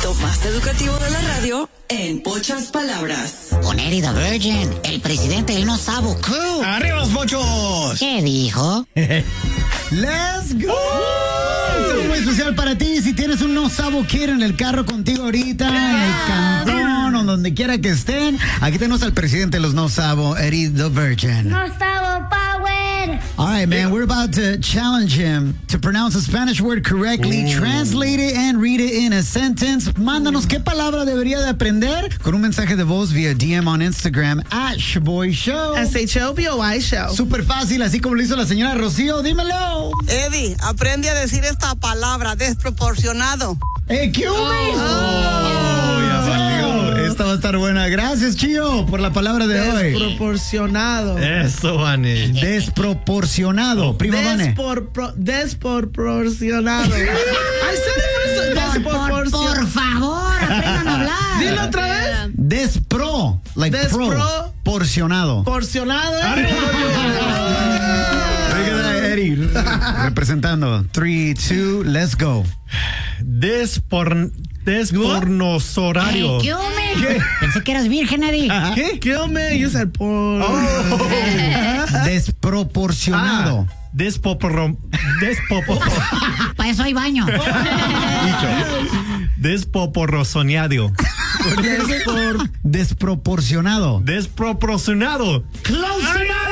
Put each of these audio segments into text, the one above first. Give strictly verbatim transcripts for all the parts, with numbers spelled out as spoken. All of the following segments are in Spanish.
segmento más educativo de la radio en pocas palabras. Con Eddie the Virgin, el presidente del No Sabo Crew. ¡Arriba los pochos! ¿Qué dijo? ¡Let's go! Es muy especial para ti si tienes un No Sabo Kid en el carro contigo ahorita, en el cantón o donde quiera que estén. Aquí tenemos al presidente de los No Sabo, Eddie the Virgin. No Sabo Power! All right, man, we're about to challenge him to pronounce a Spanish word correctly, Ooh. translate it, and read it in a sentence. Mándanos qué palabra debería de aprender con un mensaje de voz via D M on Instagram at Shaboy Show. S H O B O Y Show. Súper fácil, así como lo hizo la señora Rocío. Dímelo. Eddie, aprende a decir esta palabra, desproporcionado. ¡Eh, qué oh. oh, ya valió. Esta va a estar buena. Gracias, Chío, por la palabra de hoy. Desproporcionado. Eso, Vane. Desproporcionado. Prima Vane. Despor, desproporcionado. Ay, por, por, por favor, aprendan a hablar. Dilo otra vez. Despro. Like Despro. pro. Porcionado. Porcionado. Eddie, representando. Three, two, let's go. Despor... Despornosorario. Hey, ¿Qué? Pensé que eras virgen, Eddie. ¿Qué? ¿Qué hombre? Yo soy por... Oh. Desproporcionado. Ah, despopor... Despopor... Para eso hay baño. Despoporrosoneado. Despor... Desproporcionado. Desproporcionado. Close enough.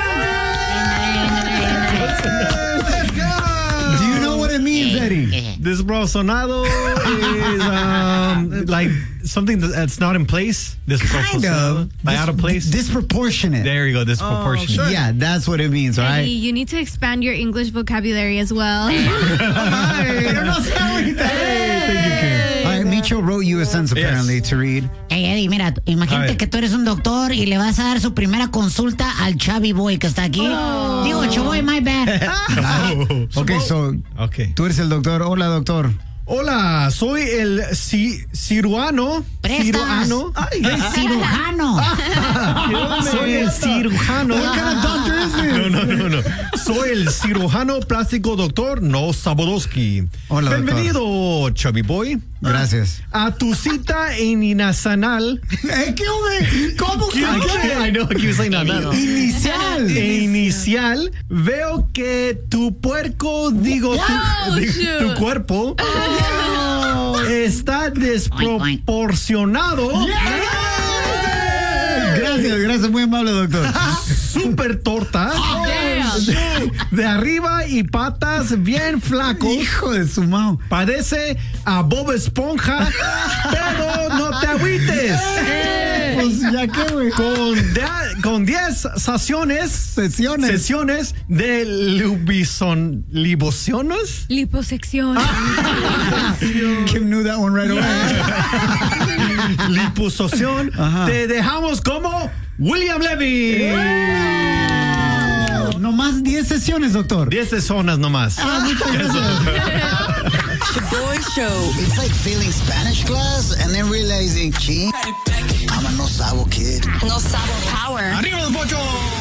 Do you know what it means, Eddie? Desproporcionado is um, like something that's not in place. Kind of. Like Dis- out of place. Disproportionate. There you go. Disproportionate. Oh, sure. Yeah, that's what it means, right? Eddie, you need to expand your English vocabulary as well. Pero no sé ahorita. Hey, thank you, Kim. All right, Micho wrote you a sentence apparently yes. to read. Hey, Eddie, mira, imagínate right. que tú eres un doctor y le vas a dar su primera consulta al Chavi Boy que está aquí. Oh. Digo, Chaboy, my bad. Oh. Okay, so okay. Tú eres el doctor. Hola, doctor. Hola, soy el ci- cirujano. Cirujano. Ay, el cirujano. Soy el cirujano. What kind of doctor is this? No, no, no, no. Soy el cirujano plástico doctor No Sabodowski. Hola, bienvenido, doctor. Chubby Boy. Gracias. A tu cita inicial. ¿Eh, qué hombre? ¿Cómo que? I know, I keep saying that. Inicial. Inicial. Veo que tu puerco, digo, oh, tu, digo tu cuerpo oh. está desproporcionado. Yeah. Gracias, gracias, muy amable, doctor. Super torta. Oh, de, de arriba y patas bien flacos. Hijo de su mao. Parece a Bob Esponja, pero no te agüites. Pues ya que, güey. Con, de, con diez sesiones. Sesiones. Sesiones de lubison, lipociones. Liposección. Kim knew that one right away. Liposucción. Te dejamos como William Levy. Wow. No más diez sesiones, doctor. diez sesiones nomás. Ah, muchas gracias. Shaboy Show. It's like failing Spanish class and then realizing, gee, I'm a no sabo kid. No Sabo Power. ¡Arriba los pochos!